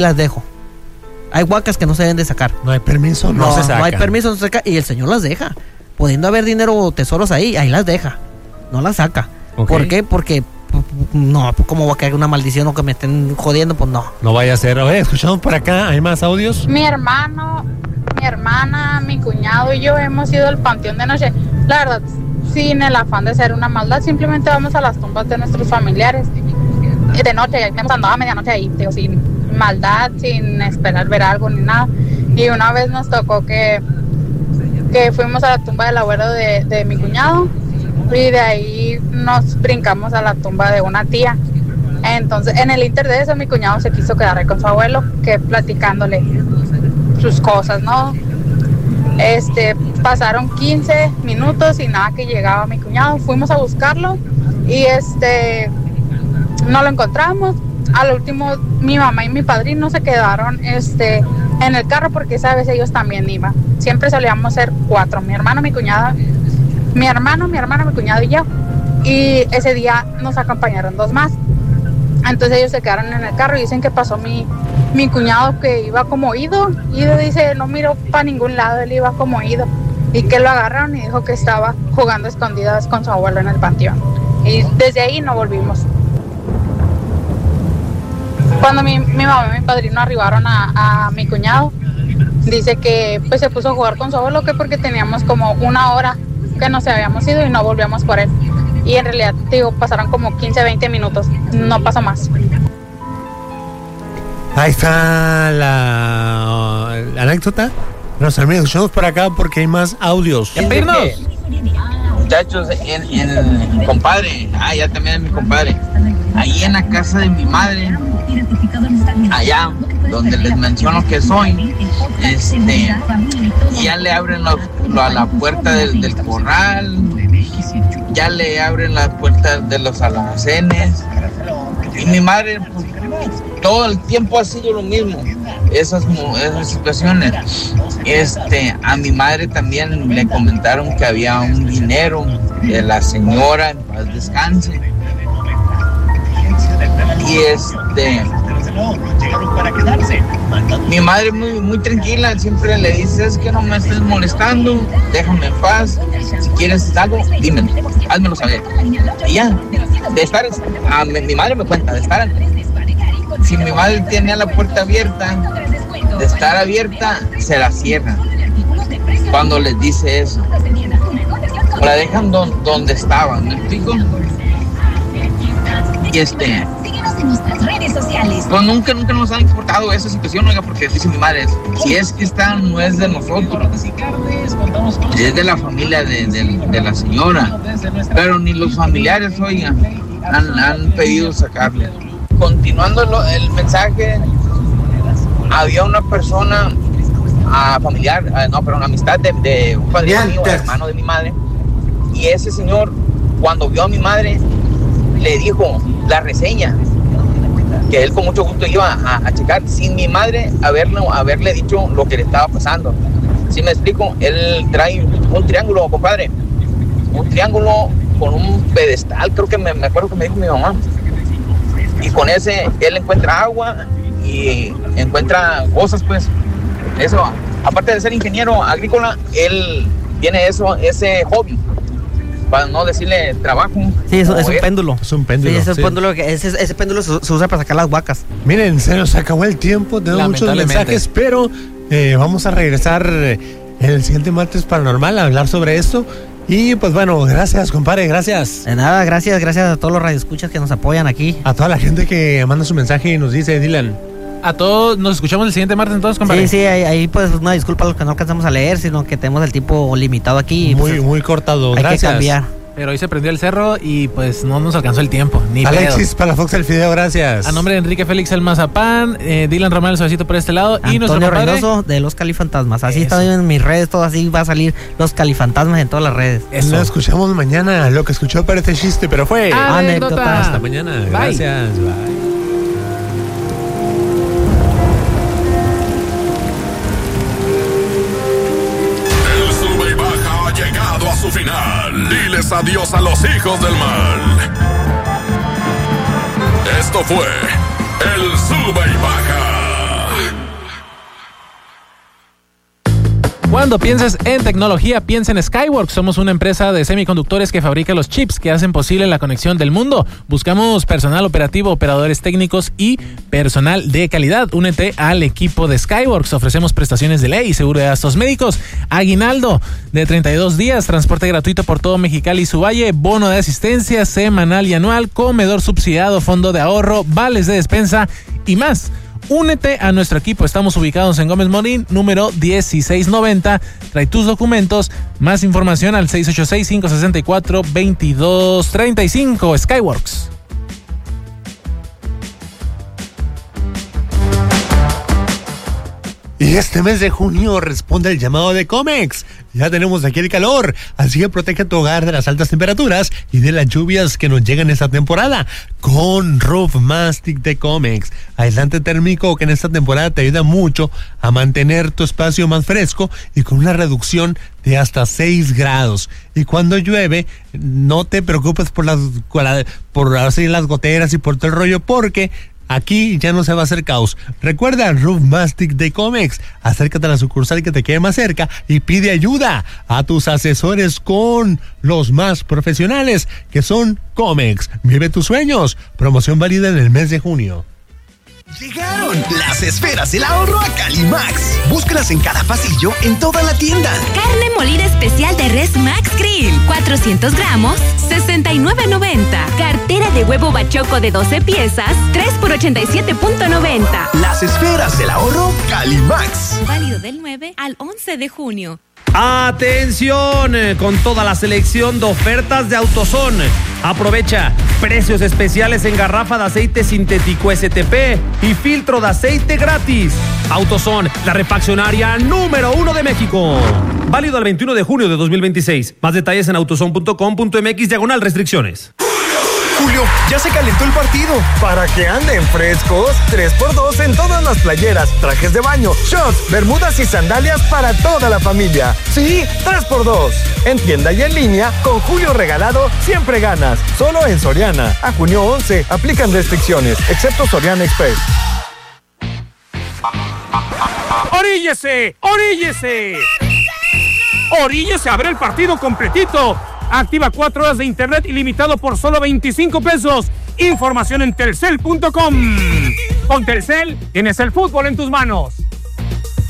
las dejo. Hay huacas que no se deben de sacar. No hay permiso, no se saca. No hay permiso, no se saca. Y el señor las deja. Pudiendo haber dinero o tesoros ahí las deja. No las saca. Okay. ¿Por qué? Porque no, ¿cómo va a caer una maldición o que me estén jodiendo? Pues no. No vaya a ser. Oye, escuchamos por acá, ¿hay más audios? Mi hermano, mi hermana, mi cuñado y yo hemos ido al panteón de noche. La verdad, sin el afán de hacer una maldad, simplemente vamos a las tumbas de nuestros familiares. De noche, hemos andado a medianoche ahí, digo, sin maldad, sin esperar ver algo ni nada. Y una vez nos tocó que fuimos a la tumba del abuelo de mi cuñado y de ahí nos brincamos a la tumba de una tía. Entonces, en el inter de eso, mi cuñado se quiso quedar ahí con su abuelo, que platicándole sus cosas, ¿no? Pasaron 15 minutos y nada que llegaba mi cuñado. Fuimos a buscarlo y no lo encontramos. Al último, mi mamá y mi padrino se quedaron en el carro porque esa vez ellos también iban. Siempre solíamos ser 4, mi hermano, mi cuñada, mi hermano, mi cuñado y yo. Y ese día nos acompañaron 2 más. Entonces ellos se quedaron en el carro y dicen que pasó mi cuñado que iba como ido. Ido dice, no miró para ningún lado, él iba como ido. Y que lo agarraron y dijo que estaba jugando escondidas con su abuelo en el panteón. Y desde ahí no volvimos. Cuando mi mamá y mi padrino arribaron a mi cuñado, dice que pues se puso a jugar con su abuelo, que porque teníamos como 1 hora que nos habíamos ido y no volvíamos por él. Y en realidad, digo, pasaron como 15, 20 minutos, no pasó más. Ahí está la anécdota. Nos escuchamos por acá porque hay más audios. Muchachos, en compadre, ya también es mi compadre, ahí en la casa de mi madre, allá donde les menciono que soy, ya le abren la puerta del corral, ya le abren las puertas de los almacenes, y mi madre pues, todo el tiempo ha sido lo mismo, esas situaciones. A mi madre también le comentaron que había un dinero de la señora, en paz descanse, y mi madre muy tranquila, siempre le dice, es que no me estés molestando, déjame en paz, si quieres algo, dímelo, házmelo saber. Y ya, de estar, mi madre me cuenta, de estar, si mi madre tenía la puerta abierta, de estar abierta, se la cierra cuando les dice eso, la dejan donde estaban, ¿me explico? Y pues nunca nos ha importado esa situación, oiga, porque dice mi madre, si es que esta no es de nosotros, es de la familia de la señora, pero ni los familiares, oiga, han pedido sacarle. Continuando el mensaje, había una persona familiar, amistad de un padrino mío, hermano de mi madre, y ese señor, cuando vio a mi madre, le dijo la reseña, que él con mucho gusto iba a checar, sin mi madre haberle dicho lo que le estaba pasando. ¿Sí me explico? Él trae un triángulo, compadre, un triángulo con un pedestal, creo que me acuerdo que me dijo mi mamá, y con ese él encuentra agua y encuentra cosas, pues, eso, aparte de ser ingeniero agrícola, él tiene ese hobby, para no decirle trabajo. Sí, eso es un péndulo. Es un péndulo. Sí, ese péndulo, ese péndulo se usa para sacar las vacas. Miren, se nos acabó el tiempo, tenemos muchos mensajes, pero vamos a regresar el siguiente martes paranormal a hablar sobre esto. Y pues bueno, gracias, compadre, gracias. De nada, gracias a todos los radioescuchas que nos apoyan aquí. A toda la gente que manda su mensaje y nos dice, Dylan. A todos, nos escuchamos el siguiente martes entonces, compadre. Sí, ahí pues una disculpa a los que no alcanzamos a leer, sino que tenemos el tiempo limitado aquí. Muy cortado, hay gracias. Que cambiar. Pero hoy se prendió el cerro y pues no nos alcanzó el tiempo, ni Alexis pedo. Palafox el Fideo, gracias. A nombre de Enrique Félix el Mazapán, Dylan Román el Suavecito por este lado, Antonio y nuestro compadre Reynoso de Los Califantasmas. Así está en mis redes, todo así va a salir Los Califantasmas en todas las redes. Eso. Lo escuchamos mañana, lo que escuchó parece chiste, pero fue anécdota. Hasta mañana, gracias, bye. A su final, diles adiós a los hijos del mal. Esto fue el Sube y Baja. Cuando pienses en tecnología, piensa en Skyworks. Somos una empresa de semiconductores que fabrica los chips que hacen posible la conexión del mundo. Buscamos personal operativo, operadores técnicos y personal de calidad. Únete al equipo de Skyworks. Ofrecemos prestaciones de ley, seguro de gastos médicos, aguinaldo de 32 días, transporte gratuito por todo Mexicali y su valle, bono de asistencia semanal y anual, comedor subsidiado, fondo de ahorro, vales de despensa y más. Únete a nuestro equipo. Estamos ubicados en Gómez Morín, número 1690. Trae tus documentos. Más información al 686-564-2235. Skyworks. Y este mes de junio responde al llamado de Comex. Ya tenemos aquí el calor, así que protege tu hogar de las altas temperaturas y de las lluvias que nos llegan esta temporada con Roof Mastic de Comex. Aislante térmico que en esta temporada te ayuda mucho a mantener tu espacio más fresco y con una reducción de hasta 6 grados. Y cuando llueve, no te preocupes por las goteras y por todo el rollo, porque aquí ya no se va a hacer caos. Recuerda Roof Mastic de Comex. Acércate a la sucursal que te quede más cerca y pide ayuda a tus asesores con los más profesionales, que son Comex. Vive tus sueños. Promoción válida en el mes de junio. Llegaron las esferas del ahorro a Calimax. Búscalas en cada pasillo en toda la tienda. Carne molida especial de res Max Grill, 400 gramos, $69.90. Cartera de huevo bachoco de 12 piezas, 3 por $87.90. Las esferas del ahorro Calimax. Válido del 9 al 11 de junio. ¡Atención! Con toda la selección de ofertas de AutoZone. Aprovecha precios especiales en garrafa de aceite sintético STP y filtro de aceite gratis. AutoZone, la refaccionaria número 1 de México. Válido al 21 de junio de 2026. Más detalles en autozone.com.mx/restricciones. Julio, ya se calentó el partido. Para que anden frescos, 3x2 en todas las playeras, trajes de baño, shorts, bermudas y sandalias para toda la familia. Sí, 3x2. En tienda y en línea, con Julio regalado, siempre ganas. Solo en Soriana. A junio 11, aplican restricciones, excepto Soriana Express. ¡Oríllese! ¡Oríllese! ¡Oríllese! ¡Abre el partido completito! Activa 4 horas de internet ilimitado por solo $25. Información en telcel.com. Con Telcel tienes el fútbol en tus manos.